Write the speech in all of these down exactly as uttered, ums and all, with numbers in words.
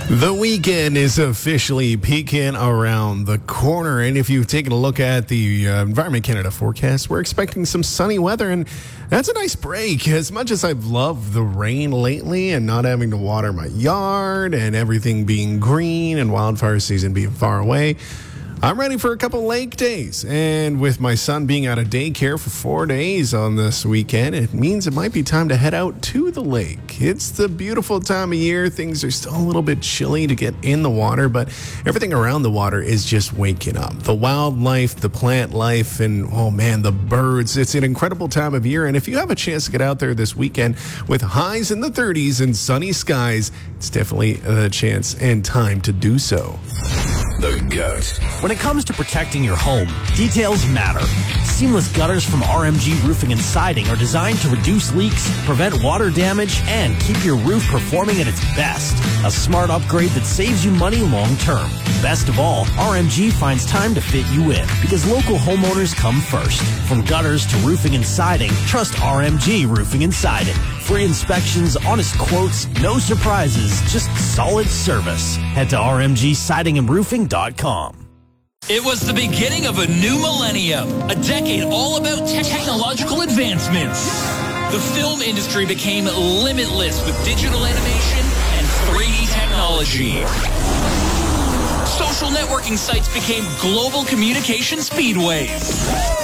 The weekend is officially peeking around the corner, and if you've taken a look at the uh, Environment Canada forecast, we're expecting some sunny weather, and that's a nice break. As much as I've loved the rain lately and not having to water my yard and everything being green and wildfire season being far away, I'm ready for a couple lake days. And with my son being out of daycare for four days on this weekend, it means it might be time to head out to the lake. It's the beautiful time of year. Things are still a little bit chilly to get in the water, but everything around the water is just waking up. The wildlife, the plant life, and oh man, the birds. It's an incredible time of year. And if you have a chance to get out there this weekend with highs in the thirties and sunny skies, it's definitely a chance and time to do so. The Goat. When it comes to protecting your home, details matter. Seamless gutters from R M G Roofing and Siding are designed to reduce leaks, prevent water damage, and keep your roof performing at its best. A smart upgrade that saves you money long term. Best of all, R M G finds time to fit you in because local homeowners come first. From gutters to roofing and siding, trust R M G Roofing and Siding. Free inspections, honest quotes, no surprises, just solid service. Head to R M G siding and roofing dot com. It was the beginning of a new millennium, a decade all about te- technological advancements. The film industry became limitless with digital animation and three D technology. Social networking sites became global communication speedways.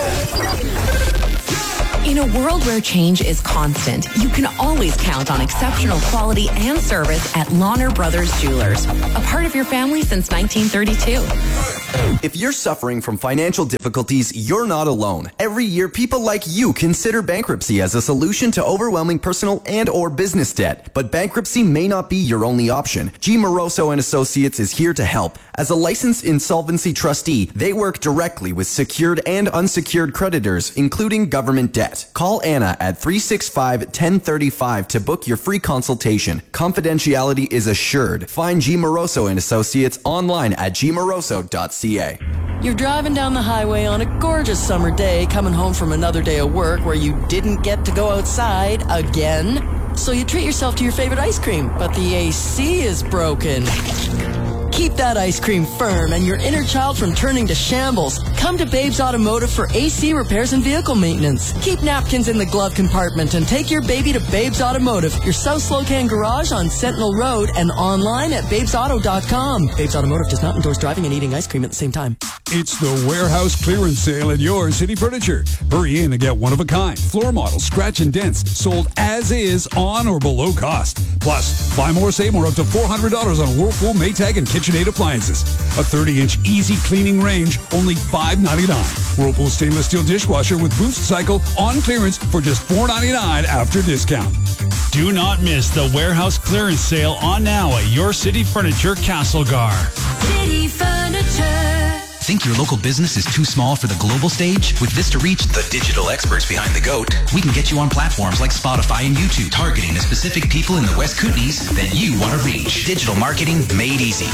In a world where change is constant, you can always count on exceptional quality and service at Lawner Brothers Jewelers, a part of your family since nineteen thirty-two. If you're suffering from financial difficulties, you're not alone. Every year, people like you consider bankruptcy as a solution to overwhelming personal and or business debt. But bankruptcy may not be your only option. G. Moroso and Associates is here to help. As a licensed insolvency trustee, they work directly with secured and unsecured creditors, including government debt. Call Anna at three six five, one oh three five to book your free consultation. Confidentiality is assured. Find G. Moroso and Associates online at g moroso dot c a. You're driving down the highway on a gorgeous summer day, coming home from another day of work where you didn't get to go outside again. So you treat yourself to your favorite ice cream, but the A C is broken. Keep that ice cream firm and your inner child from turning to shambles. Come to Babes Automotive for A C repairs and vehicle maintenance. Keep napkins in the glove compartment and take your baby to Babes Automotive, your South Slocan garage on Sentinel Road and online at babes auto dot com. Babes Automotive does not endorse driving and eating ice cream at the same time. It's the warehouse clearance sale at your City Furniture. Hurry in and get one-of-a-kind floor models, scratch and dents, sold as is on or below cost. Plus, buy more, save more, up to four hundred dollars on Whirlpool, Maytag, and KitchenAid appliances. A thirty-inch easy cleaning range, only five ninety-nine. Whirlpool stainless steel dishwasher with boost cycle on clearance for just four ninety-nine after discount. Do not miss the warehouse clearance sale on now at your City Furniture Castlegar. City Furniture. Think your local business is too small for the global stage? With Vista Reach, the digital experts behind the GOAT, we can get you on platforms like Spotify and YouTube, targeting the specific people in the West Kootenays that you want to reach. Digital marketing made easy.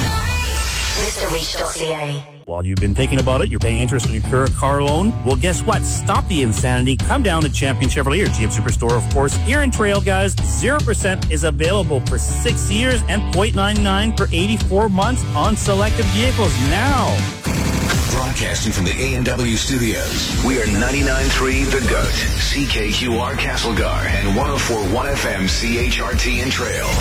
Vista Reach dot c a. While you've been thinking about it, you're paying interest on your current car loan? Well, guess what? Stop the insanity. Come down to Champion Chevrolet, your G M Superstore, of course, here in Trail, guys. zero percent is available for six years and zero point nine nine for eighty-four months on selected vehicles now. Broadcasting from the A and W studios, we are ninety-nine point three The Goat, C K Q R Castlegar, and one oh four point one F M C H R T in Trail.